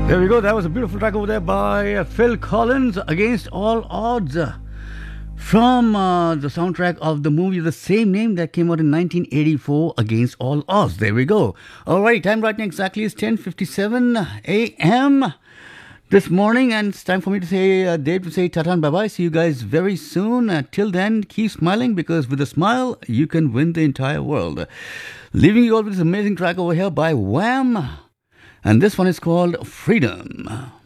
There we go. That was a beautiful track over there by Phil Collins, Against All Odds, from the soundtrack of the movie of the same name that came out in 1984, Against All Odds. There we go. All right, time right now exactly is 10:57 a.m. this morning, and it's time for me to say, Dave, to say tata and bye-bye. See you guys very soon. Till then, keep smiling, because with a smile, you can win the entire world. Leaving you all with this amazing track over here by Wham! And this one is called Freedom.